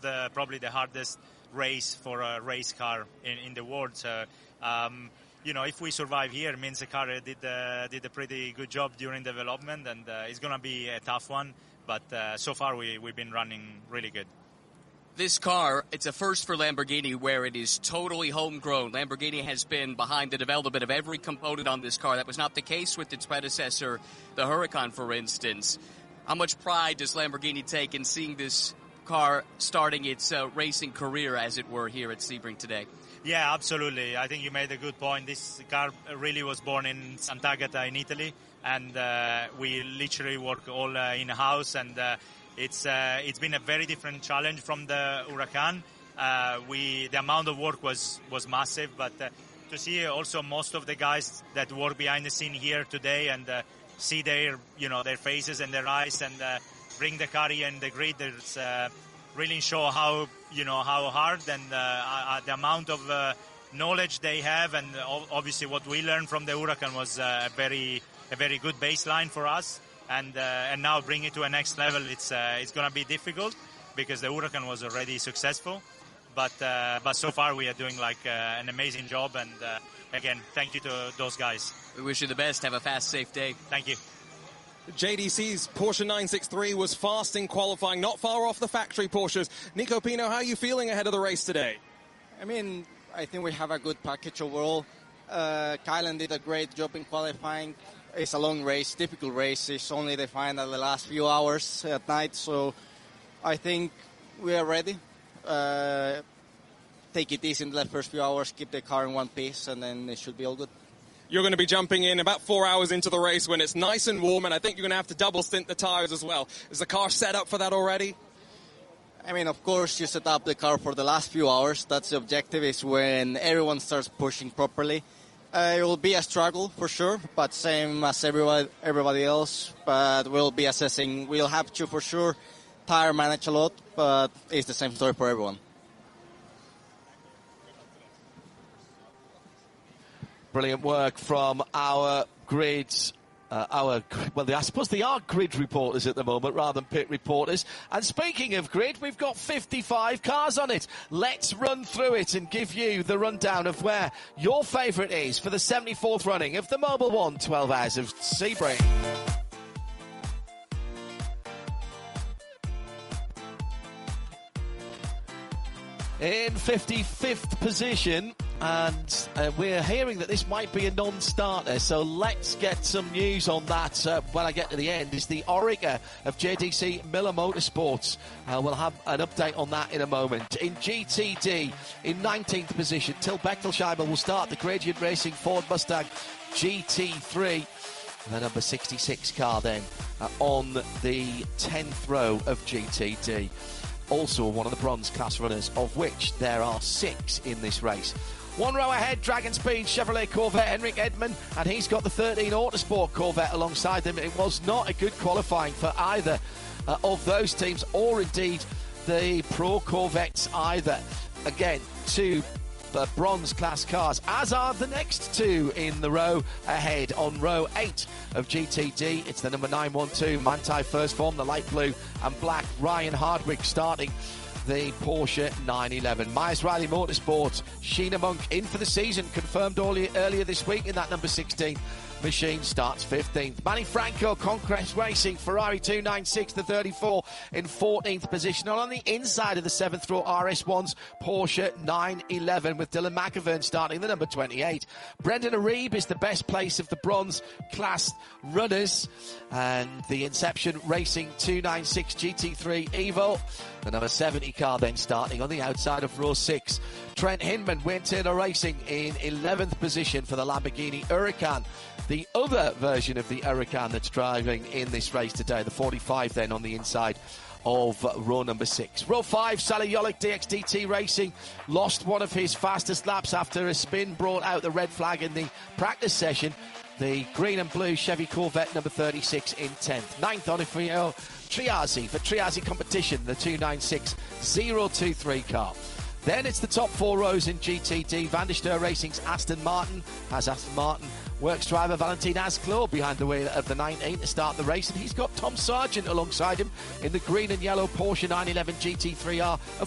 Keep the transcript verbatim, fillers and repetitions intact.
the, probably the hardest race for a race car in, in the world. So, um, you know, if we survive here, it means the car did uh, did a pretty good job during development, and uh, it's going to be a tough one. But uh, so far, we, we've been running really good. This car, it's a first for Lamborghini where it is totally homegrown. Lamborghini has been behind the development of every component on this car. That was not the case with its predecessor, the Huracan, for instance. How much pride does Lamborghini take in seeing this car starting its uh, racing career, as it were, here at Sebring today? Yeah, absolutely. I think you made a good point. This car really was born in Sant'Agata in Italy, and uh, we literally work all uh, in-house, and uh, it's uh, it's been a very different challenge from the Huracan. Uh, we the amount of work was was massive, but uh, to see also most of the guys that work behind the scene here today and uh, see their you know their faces and their eyes and uh, bring the car here in the grid, it's uh, really show how you know how hard and uh, uh, the amount of uh, knowledge they have, and obviously what we learned from the Huracan was uh, a very a very good baseline for us. And uh, and now bring it to a next level. It's uh, it's going to be difficult because the Huracan was already successful, but uh, but so far we are doing like uh, an amazing job. And uh, again, thank you to those guys. We wish you the best. Have a fast, safe day. Thank you. J D C's Porsche nine sixty-three was fast in qualifying, not far off the factory Porsches. Nico Pino, how are you feeling ahead of the race today? I mean, I think we have a good package overall. Uh, Kylan did a great job in qualifying. It's a long race, difficult race. It's only the final the last few hours at night, so I think we are ready. Uh, take it easy in the first few hours, keep the car in one piece, and then it should be all good. You're going to be jumping in about four hours into the race when it's nice and warm, and I think you're going to have to double stint the tires as well. Is the car set up for that already? I mean, of course, you set up the car for the last few hours. That's the objective, is when everyone starts pushing properly. Uh, it will be a struggle for sure, but same as everybody, everybody else. But we'll be assessing. We'll have to for sure tire manage a lot, but it's the same story for everyone. Brilliant work from our grids. Uh, our well, I suppose they are grid reporters at the moment rather than pit reporters. And speaking of grid, we've got fifty-five cars on it. Let's run through it and give you the rundown of where your favourite is for the seventy-fourth running of the Mobil One twelve Hours of Sebring. In fifty-fifth position, and uh, we're hearing that this might be a non-starter, so let's get some news on that uh, when I get to the end. Is the Oreca of J D C Miller Motorsports. Uh, we'll have an update on that in a moment. In G T D, in nineteenth position, Till Bechtelscheimer will start the Gradient Racing Ford Mustang G T three. The number sixty-six car then uh, on the tenth row of G T D. Also one of the bronze class runners, of which there are six in this race. One row ahead, Dragon Speed Chevrolet Corvette, Henrik Edman, and he's got the thirteen Autosport Corvette alongside them. It was not a good qualifying for either uh, of those teams, or indeed the Pro Corvettes either. Again, two uh, bronze class cars, as are the next two in the row ahead. On row eight of G T D, it's the number nine one two Manthey First Form, the light blue and black Ryan Hardwick starting the Porsche nine eleven. Myers Riley Motorsport, Sheena Monk in for the season, confirmed earlier, earlier this week in that number sixteen machine, starts fifteenth. Manny Franco, Conquest Racing, Ferrari two ninety-six, the thirty-four in fourteenth position. And on the inside of the seventh row, R S one's Porsche nine eleven with Dylan McAvern starting the number twenty-eight. Brendan Arieb is the best place of the bronze class runners, and the Inception Racing two ninety-six G T three Evo, the number seventy car, then starting on the outside of row six. Trent Hinman, Wayne Taylor Racing in eleventh position for the Lamborghini Huracan, the other version of the Huracan that's driving in this race today, the forty-five then on the inside of row number six. Row five, Sally Yolick, D X D T Racing, lost one of his fastest laps after a spin brought out the red flag in the practice session. The green and blue Chevy Corvette number thirty-six in tenth. Ninth, Onofrio Triazzi for Triazzi Competition, the two ninety-six zero two three car. Then it's the top four rows in G T D. Van der Steur Racing's Aston Martin has Aston Martin works driver Valentin Asclo behind the wheel of the nineteen to start the race, and he's got Tom Sargent alongside him in the green and yellow Porsche nine eleven G T three R of